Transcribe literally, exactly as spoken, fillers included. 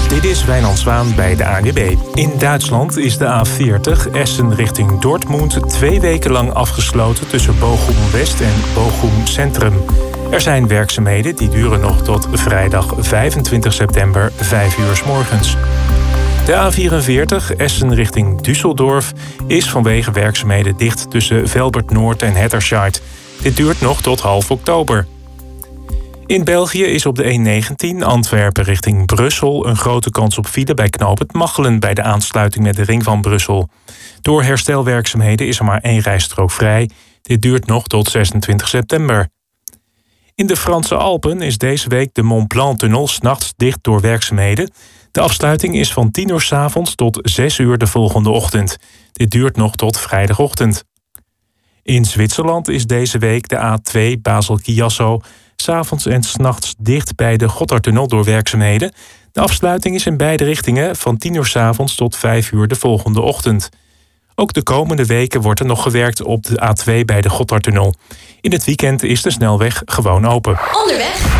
Dit is Wijnand Zwaan bij de A N W B. In Duitsland is de A veertig Essen richting Dortmund twee weken lang afgesloten tussen Bochum West en Bochum Centrum. Er zijn werkzaamheden die duren nog tot vrijdag vijfentwintig september, vijf uur 's morgens. De A vierenveertig Essen richting Düsseldorf is vanwege werkzaamheden dicht tussen Velbert Noord en Hetterscheid. Dit duurt nog tot half oktober. In België is op de E negentien Antwerpen richting Brussel een grote kans op file bij knooppunt Machelen bij de aansluiting met de ring van Brussel. Door herstelwerkzaamheden is er maar één rijstrook vrij. Dit duurt nog tot zesentwintig september. In de Franse Alpen is deze week de Mont Blanc-tunnel 's nachts dicht door werkzaamheden. De afsluiting is van tien uur 's avonds tot zes uur de volgende ochtend. Dit duurt nog tot vrijdagochtend. In Zwitserland is deze week de A twee Basel-Chiasso 's avonds en 's nachts dicht bij de Gotthardtunnel door werkzaamheden. De afsluiting is in beide richtingen van tien uur 's avonds tot vijf uur de volgende ochtend. Ook de komende weken wordt er nog gewerkt op de A twee bij de Gotthardtunnel. In het weekend is de snelweg gewoon open. Onderweg.